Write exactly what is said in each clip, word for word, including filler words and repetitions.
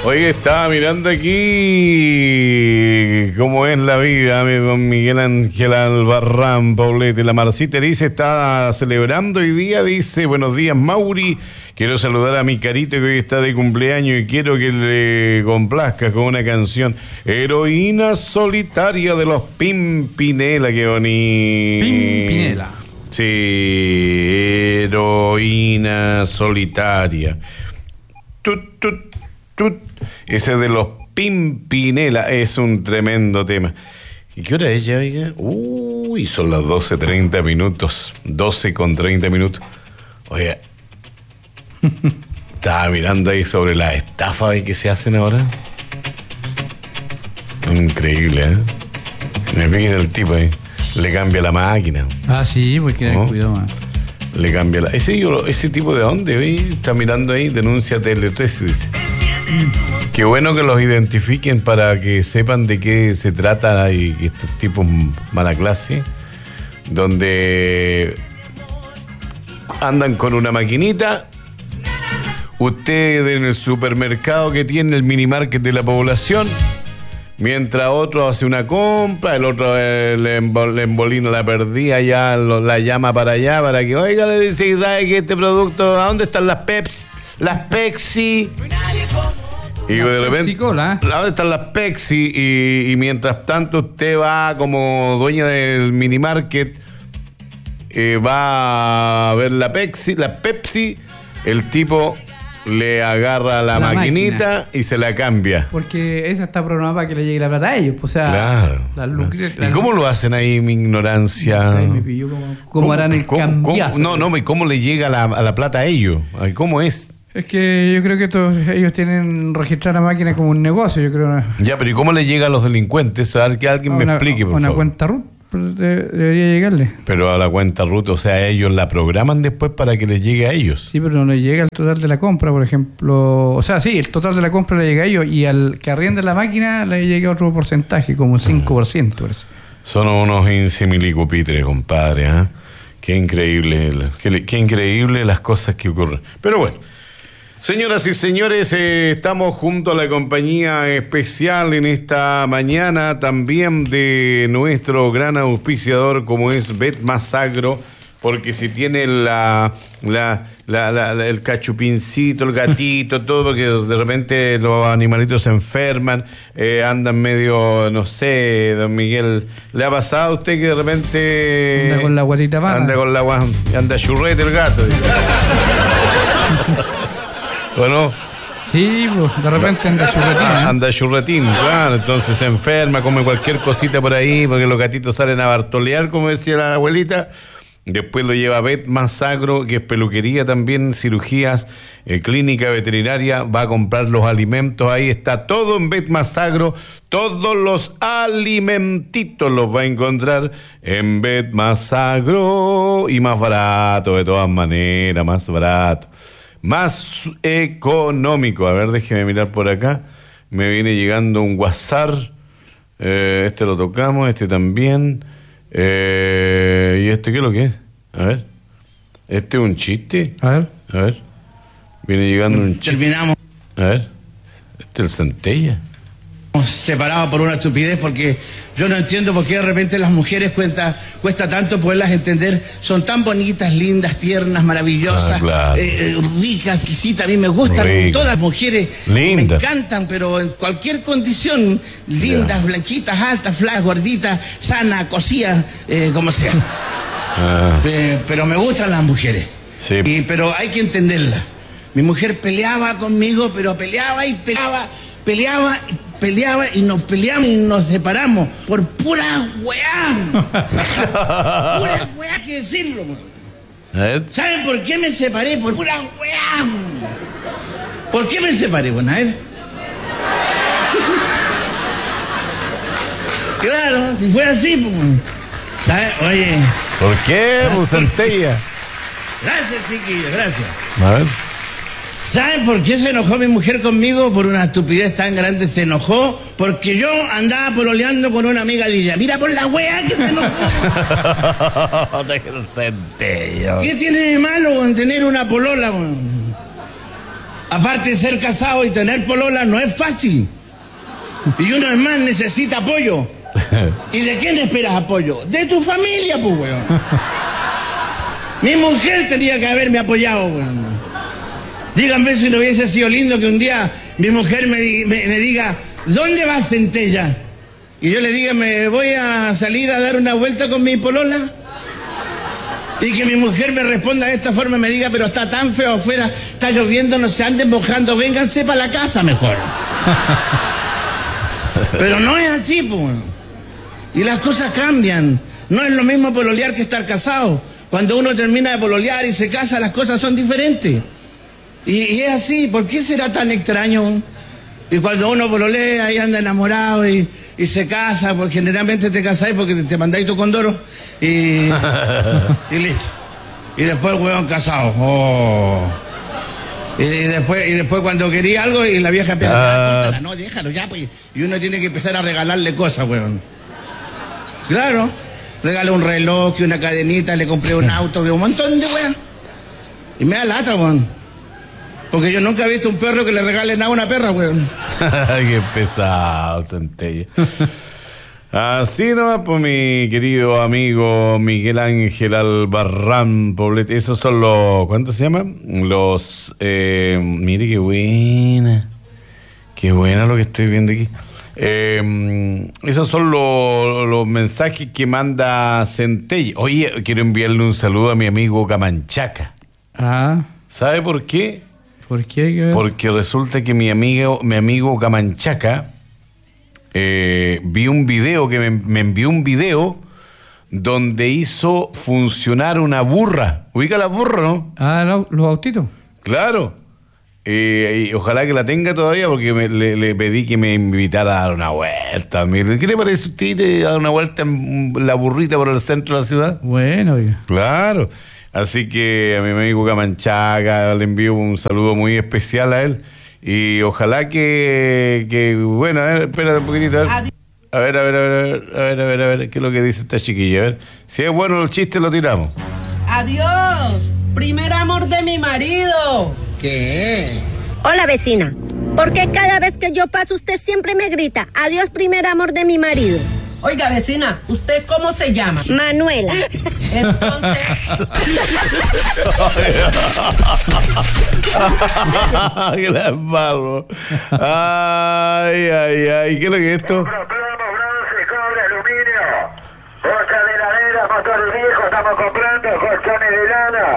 Oye, estaba mirando aquí cómo es la vida, mi don Miguel Ángel Albarrán, Paulete. La Marcita dice, está celebrando hoy día, dice, buenos días, Mauri. Quiero saludar a mi carito que hoy está de cumpleaños y quiero que le complazca con una canción. Heroína solitaria de los Pimpinela, qué bonito. Pimpinela. Sí, heroína solitaria. Tut, tut, tut. Ese de los Pimpinela es un tremendo tema. ¿Y qué hora es ya, oiga? Uy, son las doce treinta minutos. doce con treinta minutos. Oiga, estaba mirando ahí sobre las estafas que se hacen ahora. Increíble, ¿eh? Me pide el tipo ahí. Le cambia la máquina. Ah, sí, pues que ¿No? cuidado, man. Le cambia la... Ese, ese tipo de dónde, oye, está mirando ahí, denuncia Tele trece, dice. Qué bueno que los identifiquen para que sepan de qué se trata y estos tipos mala clase, donde andan con una maquinita. Usted en el supermercado que tiene el mini market de la población, mientras otro hace una compra, el otro eh, le, embol, le embolina la perdida, ya lo, la llama para allá para que, oiga, le dice, ¿sabe que este producto, a dónde están las Pepsi? Las Pepsi. Y de repente, ¿dónde están las Pepsi? Y, y mientras tanto usted va como dueña del mini market, eh, va a ver la Pepsi, la Pepsi, el tipo le agarra la, la maquinita máquina. Y se la cambia. Porque esa está programada para que le llegue la plata a ellos. O sea, claro, la claro. La ¿Y cómo lo hacen ahí, mi ignorancia? No sé, me pilló como, ¿Cómo harán el cambiazo? No, no, ¿y cómo le llega la, a la plata a ellos? ¿Cómo es? Es que yo creo que todos ellos tienen registrada la máquina como un negocio, yo creo. Ya, pero ¿y cómo le llega a los delincuentes? A ver que alguien una, me explique, por una favor. Una cuenta R U T debería llegarle. Pero a la cuenta R U T, o sea, ellos la programan después para que les llegue a ellos. Sí, pero no le llega el total de la compra, por ejemplo. O sea, sí, el total de la compra le llega a ellos y al que arrienda la máquina le llega otro porcentaje, como un cinco por ciento. Parece. Son unos insimilicupitres, compadre. ¿eh? Qué increíble, qué, qué increíble las cosas que ocurren. Pero bueno. Señoras y señores, eh, estamos junto a la compañía especial en esta mañana también de nuestro gran auspiciador como es Betmasagro, porque si tiene la, la, la, la, la el cachupincito, el gatito, todo, porque de repente los animalitos se enferman, eh, andan medio, no sé, don Miguel, ¿le ha pasado a usted que de repente... Anda con la guatita baja? Anda con la guatita, anda churrete el gato. ¿O no? Sí, pues, de repente anda churretín. Ah, anda churretín, claro, entonces se enferma, come cualquier cosita por ahí, porque los gatitos salen a bartolear, como decía la abuelita. Después lo lleva a Betmasagro, que es peluquería también, cirugías, eh, clínica veterinaria, va a comprar los alimentos, ahí está todo en Betmasagro, todos los alimentitos los va a encontrar en Betmasagro y más barato, de todas maneras, más barato. Más económico. A ver, déjeme mirar por acá. Me viene llegando un WhatsApp. Eh, este lo tocamos, este también. Eh, ¿Y este qué es lo que es? A ver. ¿Este es un chiste? A ver. A ver. Viene llegando un chiste. Terminamos. A ver. Este es el Centella. Separados por una estupidez, porque yo no entiendo por qué de repente las mujeres cuesta, cuesta tanto poderlas entender. Son tan bonitas, lindas, tiernas, maravillosas, ah, claro. eh, ricas, exquisitas. A mí me gustan Rica. todas las mujeres. Lindas. Me encantan, pero en cualquier condición, lindas, yeah. Blanquitas, altas, flacas, gorditas, sanas, cocidas, eh, como sea. Ah. Eh, pero me gustan las mujeres. Sí. Y, pero hay que entenderlas. Mi mujer peleaba conmigo, pero peleaba y peleaba, peleaba peleaba y nos peleamos y nos separamos por pura weá. Pura weá, que decirlo. ¿Saben por qué me separé? Por pura weá. ¿Por qué me separé? Bueno, a ver. Claro, si fuera así, pues. ¿Sabes? Oye. ¿Por qué, pues, Centella? Gracias, chiquillos, gracias. A ver. ¿Saben por qué se enojó mi mujer conmigo? Por una estupidez tan grande se enojó. Porque yo andaba pololeando con una amiga de ella. Mira por la wea que se enojó. ¿Qué tiene de malo en tener una polola? Aparte de ser casado y tener polola no es fácil. Y uno es más necesita apoyo. ¿Y de quién esperas apoyo? De tu familia, pues, weón. Mi mujer tenía que haberme apoyado, weón. Díganme si no hubiese sido lindo que un día mi mujer me, me, me diga, ¿dónde vas, Centella? Y yo le diga, me voy a salir a dar una vuelta con mi polola. Y que mi mujer me responda de esta forma, me diga, pero está tan feo afuera, está lloviendo, no se anden mojando, vénganse para la casa mejor. Pero no es así, pues. Y las cosas cambian. No es lo mismo pololear que estar casado. Cuando uno termina de pololear y se casa, las cosas son diferentes. Y, y es así. ¿Por qué será tan extraño? Y cuando uno pololea y anda enamorado y, y se casa, porque generalmente te casáis porque te, te mandáis tu condoro y, y listo. Y después el huevón casado. Oh. Y, y después y después cuando quería algo y la vieja empieza a... No, déjalo ya, pues. Y uno tiene que empezar a regalarle cosas, huevón. Claro. Regalé un reloj y una cadenita, le compré un auto de un montón de weón. Y me da lata, weón. Porque yo nunca he visto un perro que le regale nada a una perra, weón. Qué pesado, Centella. Así nomás, pues, mi querido amigo Miguel Ángel Albarrán Poblete. Esos son los... ¿Cuántos se llaman? Los... Eh, mire qué buena. Qué buena lo que estoy viendo aquí. Eh, esos son los, los mensajes que manda Centella. Oye, quiero enviarle un saludo a mi amigo Camanchaca. Ah. ¿Sabe por qué? ¿Por qué? Porque resulta que mi amigo, mi amigo Camanchaca eh, vi un video que me, me envió un video donde hizo funcionar una burra. Ubica la burra, ¿no? Ah, no, los autitos. Claro. Eh, y ojalá que la tenga todavía porque me, le, le pedí que me invitara a dar una vuelta. ¿Qué le parece a usted ir a dar una vuelta en la burrita por el centro de la ciudad? Bueno, oiga. Claro. Así que a mi amigo Camanchaca le envío un saludo muy especial a él. Y ojalá que, que bueno, a ver, espérate un poquitito. A ver. A ver, a ver, a ver, a ver, a ver, a ver, a ver, qué es lo que dice esta chiquilla. A ver, si es bueno el chiste lo tiramos. Adiós, primer amor de mi marido. ¿Qué? Hola, vecina. ¿Por qué cada vez que yo paso usted siempre me grita, adiós, primer amor de mi marido? Oiga, vecina, ¿usted cómo se llama? Manuela. Entonces... ¡Qué la embargo! ¡Ay, ay, ay! ¿Qué es lo que es esto? Compramos bronce, cobre, aluminio, bolsa de heladera, motores viejos, estamos comprando colchones de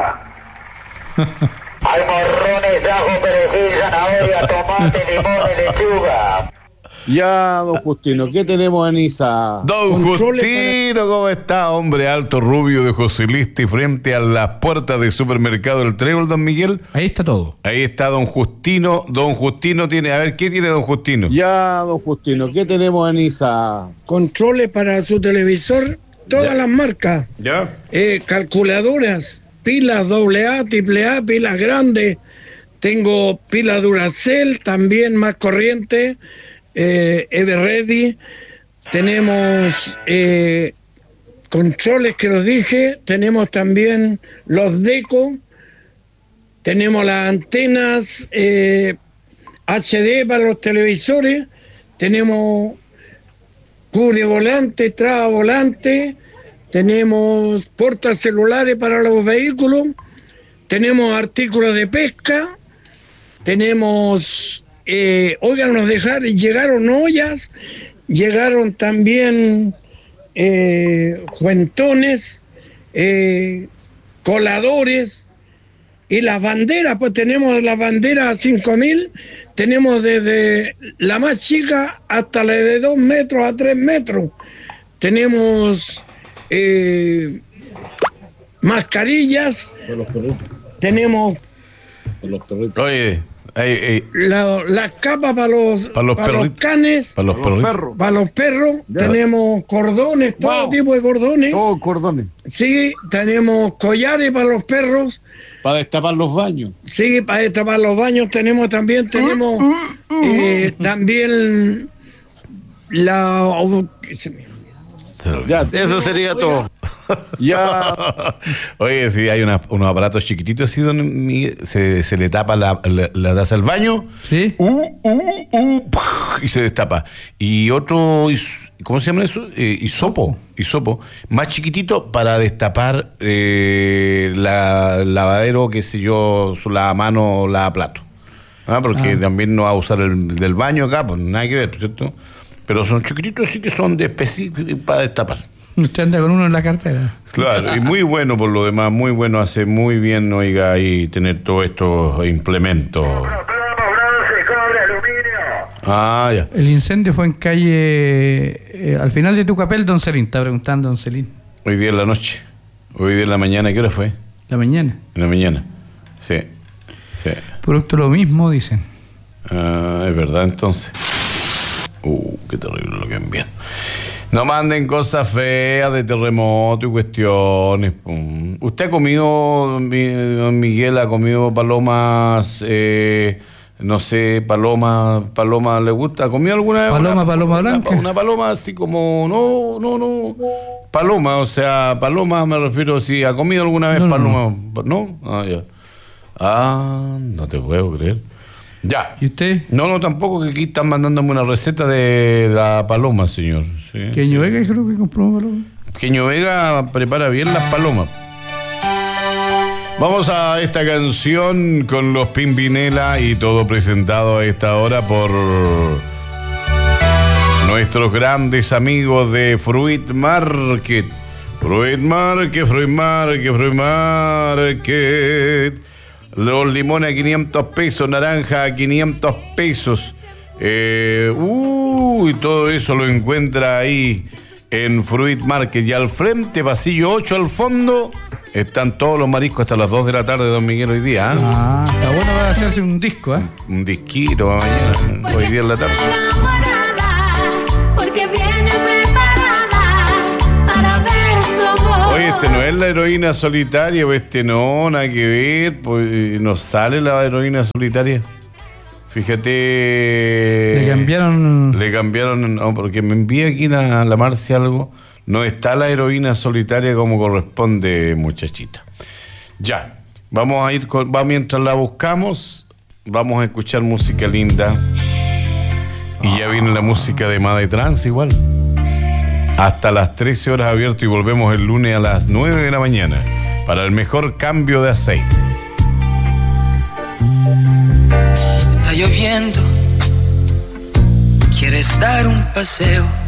lana. Hay morrones, ajo, perejil, zanahoria, tomate, limón y lechuga. Ya, don Justino, ¿qué tenemos en Isa? Don Controles Justino, para... ¿cómo está? Hombre alto, rubio, de Josilisti, frente a las puertas del supermercado El Trébol, don Miguel. Ahí está todo. Ahí está don Justino. Don Justino tiene... A ver, ¿qué tiene don Justino? Ya, don Justino, ¿qué tenemos en Isa? Controles para su televisor, todas Ya. las marcas. ¿Ya? Eh, calculadoras, pilas doble A, triple A, pilas grandes. Tengo pila Duracell, también más corriente. Eh, Everready, tenemos eh, controles que los dije, tenemos también los Deco, tenemos las antenas eh, H D para los televisores, tenemos cubre volante, traba volante, tenemos portas celulares para los vehículos, tenemos artículos de pesca, tenemos... Eh, oigan, nos dejaron, llegaron ollas, llegaron también eh, juentones, eh, coladores y las banderas, pues tenemos las banderas cinco mil, tenemos desde la más chica hasta la de dos metros a tres metros, tenemos eh, mascarillas, tenemos... Oye... Ay, ay. La, las capas para los, para los, para los canes, para los, los perros, para los perros, ya. Tenemos cordones, todo Wow. tipo de cordones. Todo cordones. Sí, tenemos collares para los perros. Para destapar los baños. Sí, para destapar los baños tenemos también, tenemos eh, también la... Ya, eso sería todo. Ya. Oye, si hay una- unos aparatos chiquititos así donde Miguel, se, se le tapa la, la, la taza al baño. Sí. Uh, uh, uh, puf, y se destapa. Y otro, is- ¿cómo se llama eso? Eh, hisopo. Hisopo. Más chiquitito para destapar eh, la el lavadero, qué sé yo, su lavamano o lavaplato. Ah, porque Ah. también no va a usar el del baño acá, pues nada que ver, ¿cierto? Pero son chiquititos, sí que son de específico para destapar. Usted anda con uno en la cartera. Claro, y muy bueno por lo demás, muy bueno, hace muy bien, oiga, ahí tener todos estos implementos. Plomo, bronce, cobre, aluminio. Ah, ya. El incendio fue en calle, eh, al final de Tucapel, Don Celín. Está preguntando Don Celín. Hoy día en la noche, hoy día en la mañana, ¿qué hora fue? La mañana. En la mañana, sí, sí. Producto lo mismo, dicen. Ah, es verdad, entonces. Uh, qué terrible lo que envían. No manden cosas feas de terremoto y cuestiones. pum. ¿Usted ha comido, don Mi- don Miguel, ha comido palomas, eh, no sé, paloma, paloma, ¿le gusta? ¿Ha comido alguna vez? Paloma, una, paloma una- blanca. Una, paloma así como, no, no, no. Paloma, o sea, paloma me refiero, si ha comido alguna vez No, no, paloma. ¿No? Ah, ya. Ah, no te puedo creer. Ya. ¿Y usted? No, no, tampoco, que aquí están mandándome una receta de la paloma, señor. Sí, Queño sí. Vega creo que compró un paloma. Queño Vega prepara bien las palomas. Vamos a esta canción con los Pimpinela y todo presentado a esta hora por nuestros grandes amigos de Fruit Market. Fruit Market, Fruit Market, Fruit Market. Los limones a quinientos pesos, naranja a quinientos pesos. Eh, uy, todo eso lo encuentra ahí en Fruit Market. Y al frente, pasillo ocho al fondo, están todos los mariscos hasta las dos de la tarde, don Miguel, hoy día. ¿eh? Ah, está bueno para hacerse un disco, ¿eh? Un disquito para mañana, hoy día en la tarde. Porque viene preparada para ver su voz. Oye, este no es la heroína solitaria, pues este no, nada que ver, pues no sale la heroína solitaria. Fíjate. Le cambiaron. Le cambiaron, no, porque me envía aquí la, la Marcia algo. No está la heroína solitaria como corresponde, muchachita. Ya, vamos a ir con, va mientras la buscamos, vamos a escuchar música linda. Y ya viene la música de Made Trans igual. Hasta las trece horas abierto y volvemos el lunes a las nueve de la mañana para el mejor cambio de aceite. Está lloviendo, quieres dar un paseo